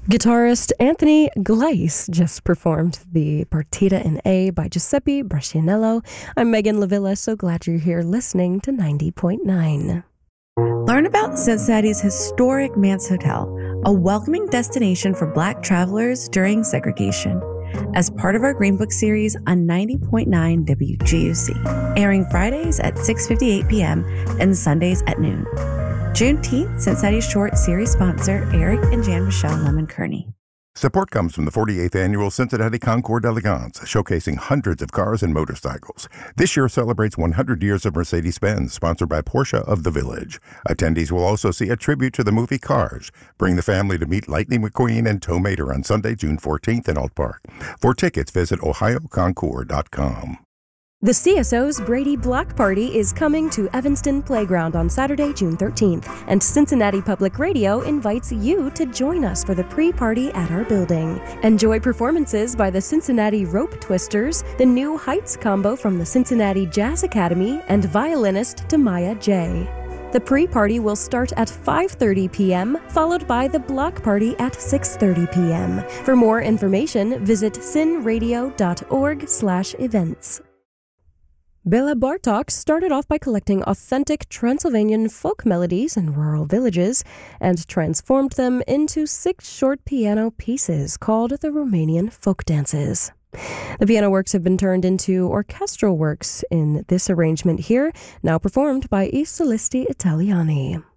Guitarist Anthony Gleiss just performed the Partita in A by Giuseppe Braccianello. I'm Megan Lavilla, so glad you're here listening to 90.9. Learn about Cincinnati's historic Mance Hotel, a welcoming destination for Black travelers during segregation, as part of our Green Book series on 90.9 WGUC, airing Fridays at 6:58 p.m. and Sundays at noon. Juneteenth, Cincinnati Short series sponsor Eric and Jan Michelle Lemon-Kearney. Support comes from the 48th Annual Cincinnati Concours d'Elegance, showcasing hundreds of cars and motorcycles. This year celebrates 100 years of Mercedes-Benz, sponsored by Porsche of the Village. Attendees will also see a tribute to the movie Cars. Bring the family to meet Lightning McQueen and Tow Mater on Sunday, June 14th in Alt Park. For tickets, visit ohioconcours.com. The CSO's Brady Block Party is coming to Evanston Playground on Saturday, June 13th, and Cincinnati Public Radio invites you to join us for the pre-party at our building. Enjoy performances by the Cincinnati Rope Twisters, the New Heights combo from the Cincinnati Jazz Academy, and violinist Tamaya J. The pre-party will start at 5:30 p.m., followed by the block party at 6:30 p.m. For more information, visit cinradio.org/events. Bela Bartok started off by collecting authentic Transylvanian folk melodies in rural villages and transformed them into 6 short piano pieces called the Romanian Folk Dances. The piano works have been turned into orchestral works in this arrangement here, now performed by I Solisti Italiani.